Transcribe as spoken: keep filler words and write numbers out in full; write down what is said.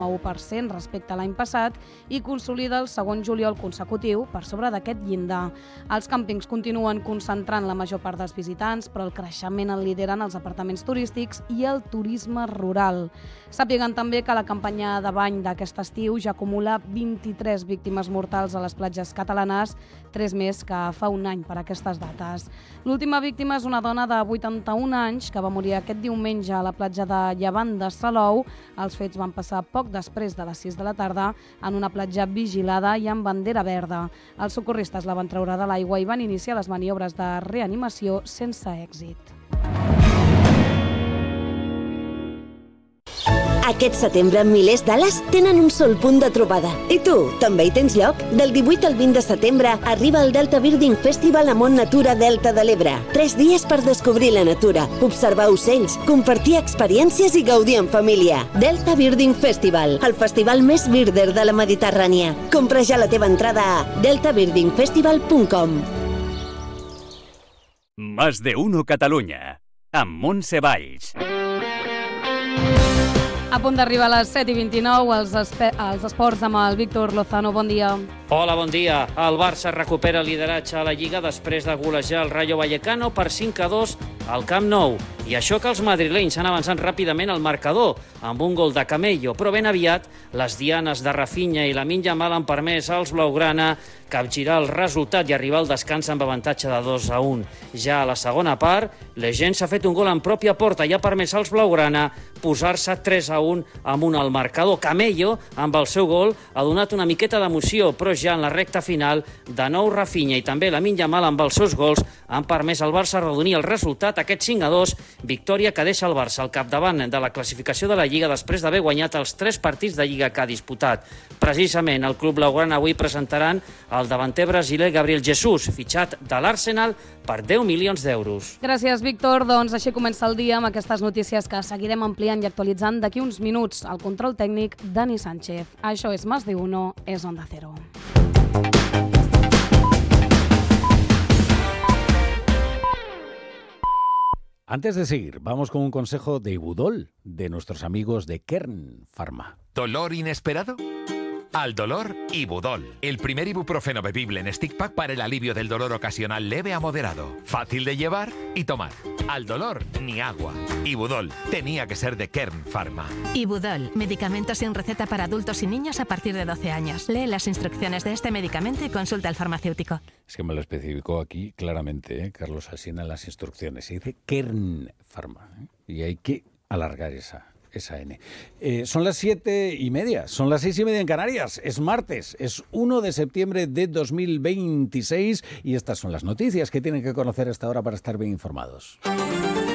u per cent respecte a l'any passat i consolida el segon juliol consecutiu per sobre d'aquest llindar. Els càmpings continuen concentrant la major part dels visitants, però el creixement el lideren els apartaments turístics i el turisme rural. Sàpiguen també que la campanya de bany d'aquest estiu ja acumula vint-i-tres víctimes mortals a les platges catalanes, tres més que fa un any per aquestes dates. L'última víctima és una dona de vuitanta-un anys que va morir aquest diumenge a la platja de Llevant de Salou. Els fets van passar poc després de les sis de la tarda en una platja vigilada i amb bandera verda. Els socorristes la van treure de l'aigua i van iniciar les maniobres de reanimació sense èxit. Aquest setembre, milers d'ales tenen un sol punt de trobada. I tu, també hi tens lloc? Del divuit al vint de setembre arriba el Delta Birding Festival a Mont Natura Delta de l'Ebre. Tres dies per descobrir la natura, observar ocells, compartir experiències i gaudir en família. Delta Birding Festival, el festival més birder de la Mediterrània. Compra ja la teva entrada a delta birding festival punt com. Más de uno Catalunya, amb Montse Valls. A punt d'arribar a les set i vint-i-nou, els, els esports amb el Víctor Lozano. Bon dia. Hola, bon dia. El Barça recupera el lideratge a la Lliga després de golejar el Rayo Vallecano per cinc a dos al Camp Nou. I això que els madrilenys han avançat ràpidament al marcador amb un gol de Camello, però ben aviat les dianes de Rafinha i Lamine Yamal han permès als blaugrana capgirar el resultat i arribar al descans amb avantatge de dos a un. Ja a la segona part, Legend s'ha fet un gol en pròpia porta i ha permès als blaugrana posar-se tres a un amunt al marcador. Camello, amb el seu gol, ha donat una miqueta d'emoció, però ja en la recta final, de nou Rafinha i també Lamine Yamal amb els seus gols han permès al Barça redonir el resultat, aquest cinc a dos, victòria que deixa el Barça al capdavant de la classificació de la Lliga després d'haver guanyat els tres partits de Lliga que ha disputat. Precisament, el club blaugrana avui presentaran el davanter brasiler Gabriel Jesus, fitxat de l'Arsenal per deu milions d'euros. Gràcies, Víctor. Doncs així comença el dia amb aquestes notícies que seguirem ampliant i actualitzant d'aquí uns minuts. El control tècnic, Dani Sánchez. Això és Más de Uno, és Onda Cero. Antes de seguir, vamos con un consejo de Ibudol, de nuestros amigos de Kern Pharma. ¿Dolor inesperado? Al dolor, Ibudol. El primer ibuprofeno bebible en stick pack para el alivio del dolor ocasional leve a moderado. Fácil de llevar y tomar. Al dolor, ni agua. Ibudol. Tenía que ser de Kern Pharma. Ibudol. Medicamento sin receta para adultos y niños a partir de doce años. Lee las instrucciones de este medicamento y consulta al farmacéutico. Es que me lo especificó aquí claramente, ¿eh? Carlos Asina en las instrucciones. Se dice Kern Pharma, ¿eh? Y hay que alargar esa... Esa N. Eh, son las siete y media, son las seis y media en Canarias, es martes, es uno de septiembre de dos mil veintiséis y estas son las noticias que tienen que conocer hasta ahora para estar bien informados.